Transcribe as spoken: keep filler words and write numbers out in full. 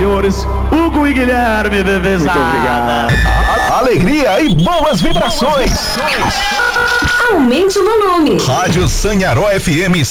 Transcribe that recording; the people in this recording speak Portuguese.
senhores, Hugo e Guilherme, bebezada. Muito obrigado. Alegria e boas vibrações. Aumente o volume. Rádio Sanharó F M